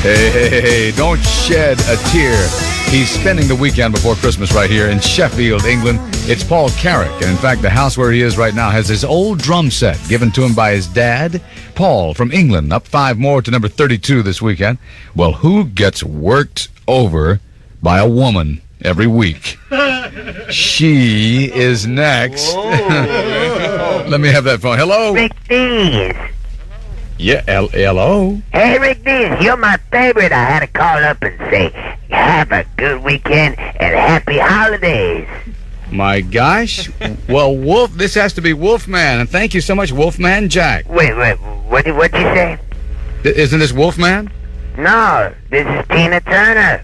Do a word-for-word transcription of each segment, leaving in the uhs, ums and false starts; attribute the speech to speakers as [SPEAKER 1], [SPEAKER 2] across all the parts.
[SPEAKER 1] Hey, hey, hey, hey, don't shed a tear. He's spending the weekend before Christmas right here in Sheffield, England. It's Paul Carrick, and in fact, the house where he is right now has his old drum set given to him by his dad. Paul from England, up five more to number thirty-two this weekend. Well, who gets worked over by a woman every week? She is next. Let me have that phone. Hello?
[SPEAKER 2] Rick Dees.
[SPEAKER 1] Yeah, L- hello?
[SPEAKER 2] Hey, Rick Dees, you're my favorite. I had to call up and say, have a good weekend and happy holidays.
[SPEAKER 1] My gosh. Well, Wolf, this has to be Wolfman, and thank you so much, Wolfman Jack.
[SPEAKER 2] Wait, wait, what did what'd you say?
[SPEAKER 1] Th- isn't this Wolfman?
[SPEAKER 2] No, this is Tina Turner.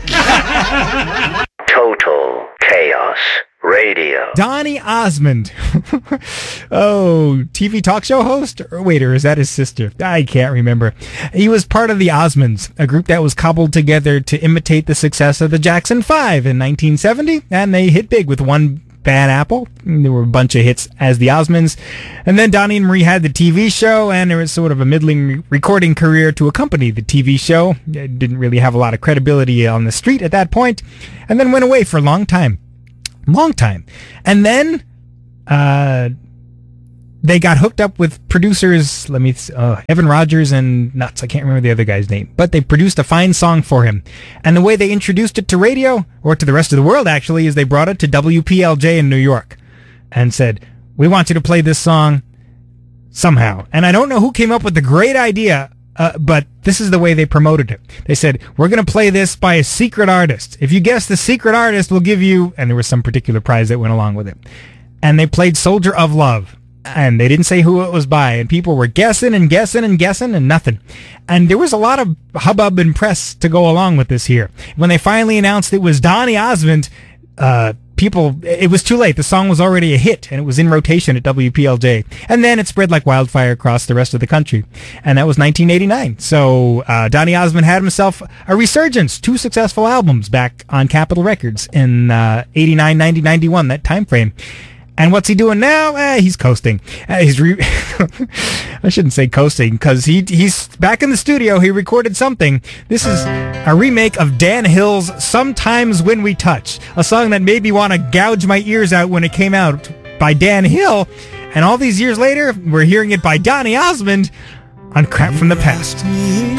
[SPEAKER 2] Total Chaos Radio.
[SPEAKER 3] Donny Osmond. Oh, T V talk show host? Or wait, or is that his sister? I can't remember. He was part of the Osmonds, a group that was cobbled together to imitate the success of the Jackson Five in nineteen seventy, and they hit big with One Bad Apple. There were a bunch of hits as the Osmonds. And then Donny and Marie had the T V show, and there was sort of a middling recording career to accompany the T V show. It didn't really have a lot of credibility on the street at that point, and then went away for a long time. Long time. And then uh, they got hooked up with producers, let me, uh, Evan Rogers and Nuts. I can't remember the other guy's name. But they produced a fine song for him. And the way they introduced it to radio, or to the rest of the world actually, is they brought it to W P L J in New York and said, we want you to play this song somehow. And I don't know who came up with the great idea, Uh, but this is the way they promoted it. They said, we're going to play this by a secret artist. If you guess the secret artist, we'll give you, and there was some particular prize that went along with it. And they played Soldier of Love. And they didn't say who it was by. And people were guessing and guessing and guessing and nothing. And there was a lot of hubbub and press to go along with this here. When they finally announced it was Donny Osmond, uh, people, it was too late. The song was already a hit, and it was in rotation at W P L J. And then it spread like wildfire across the rest of the country. And that was nineteen eighty-nine. So uh, Donny Osmond had himself a resurgence, two successful albums back on Capitol Records in uh, eighty-nine, ninety, ninety-one, that time frame. And what's he doing now? Eh, he's coasting. Uh, he's re- I shouldn't say coasting, because he he's back in the studio. He recorded something. This is a remake of Dan Hill's Sometimes When We Touch, a song that made me want to gouge my ears out when it came out, by Dan Hill. And all these years later, we're hearing it by Donny Osmond on Crap from the Past.